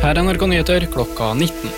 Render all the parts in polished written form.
Her NRK Nyheter klokka 19.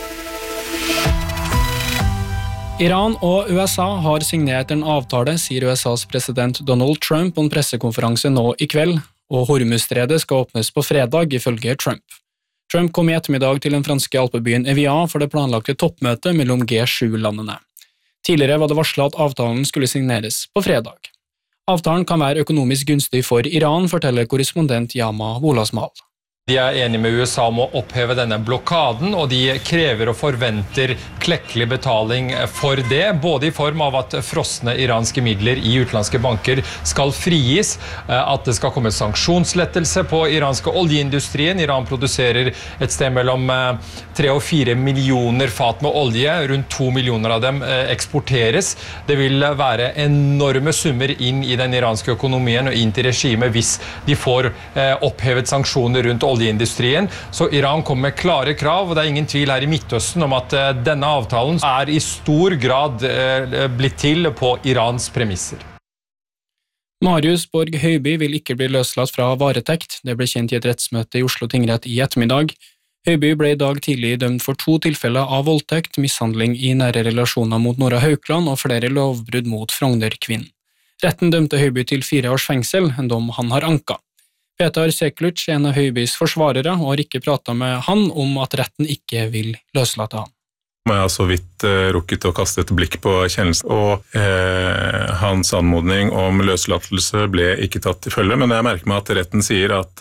Iran og USA har signert en avtale, sier USAs president Donald Trump på en pressekonferanse nå i kveld, og Hormuzstredet skal åpnes på fredag, ifølge Trump. Trump kom i ettermiddag til den franske alpebyen Evian for det planlagte toppmøtet mellom G7-landene. Tidligere var det varslet at avtalen skulle signeres på fredag. Avtalen kan være økonomisk gunstig for Iran, forteller korrespondent Yama Wolasmal. De er enige med USA om å oppheve denne blokaden, og de krever og forventer klekkelig betaling for det, både i form av at frosne iranske midler i utenlandske banker skal frigis, at det skal komme sanksjonslettelse på iranske oljeindustrien. Iran produserer et sted mellom 3 og 4 millioner fat med olje, rundt 2 millioner av dem eksporteres. Det vil være enorme summer inn i den iranske økonomien og inn til regimet hvis de får opphevet sanksjoner rundt oljeindustrien. Så Iran kommer med klare krav, og det er ingen tvil her i Midtøsten om at denne avtalen er i stor grad blitt til på Irans premisser. Marius Borg Høiby vil ikke bli løslatt fra varetekt. Det ble kjent i et rettsmøte i Oslo tingrett i ettermiddag. Høiby ble i dag tidlig dømt for 2 tilfeller av voldtekt, mishandling i nære relasjoner mot Nora Haukland og flere lovbrudd mot Frogner-kvinnen. Retten dømte Høiby til 4 års fengsel, en dom han har anka. Petar Sekulic, en av Høibys forsvarere, og har ikke pratet med han om at retten ikke vil løslate han. Jeg har så vidt rukket å kaste et blikk på kjennelsen, og hans anmodning om løslatelse ble ikke tatt til følge, men jeg merker meg at retten sier at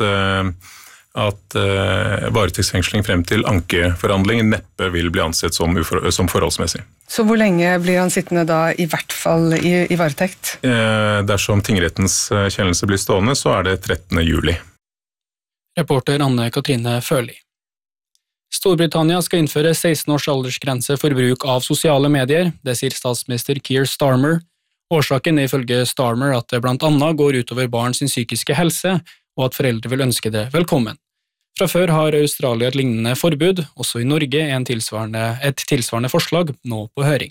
varetektsfengsling frem til ankeforhandling neppe vil bli ansett som forholdsmessig. Så hvor lenge blir han sittende da, i hvert fall i varetekt? Dersom tingrettens kjennelse blir stående, så er det 13. juli. Reporter Anne-Katrine Førli. Storbritannia skal innføre 16 års aldersgrense for bruk av sosiale medier, det sier statsminister Keir Starmer. Årsaken er ifølge Starmer at det blant annet går utover barns psykiske helse, og at foreldre vil ønske det velkommen. Fra før har Australia et lignende forbud, også i Norge er et tilsvarende forslag nå på høring.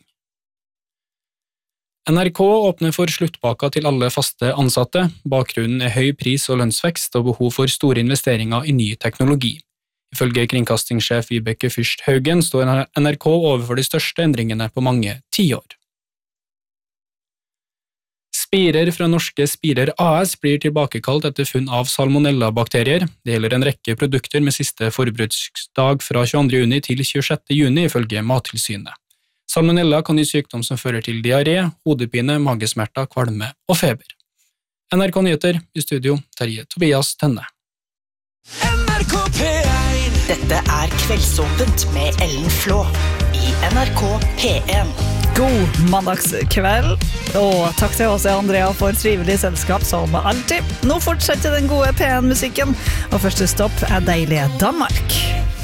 NRK åpner for sluttpakka til alle faste ansatte. Bakgrunnen er høy pris- og lønnsvekst og behov for store investeringer i ny teknologi. Ifølge kringkastingssjef Vibeke Fyrst Haugen står NRK overfor de største endringene på mange tiår. Spirer fra norske Spirer AS blir tilbakekalt etter funn av salmonella-bakterier. Det gjelder en rekke produkter med siste forbruksdag fra 22. juni til 26. juni ifølge Mattilsynet. Salmonella kan gi sykdom som fører til diaré, hodepine, magesmerter, kvalme og feber. NRK Nyheter, i studio, Terje Tobias Tenne. NRK P1. Dette er Kveldsåpent med Ellen Flå i NRK P1. God mandagskveld, og takk til oss Andrea for trivelig selskap som alltid. Nå fortsetter den gode P1-musikken, og første stopp er deilige Danmark.